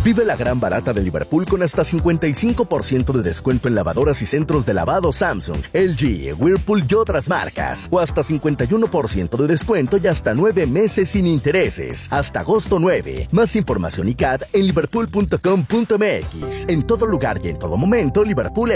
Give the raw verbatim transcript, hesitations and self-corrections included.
Vive la gran barata de Liverpool con hasta cincuenta y cinco por ciento de descuento en lavadoras y centros de lavado Samsung, L G, Whirlpool y otras marcas. O hasta cincuenta y uno por ciento de descuento y hasta nueve meses sin intereses. Hasta agosto nueve. Más información y C A D en liverpool punto com punto m x. En todo lugar y en todo momento, Liverpool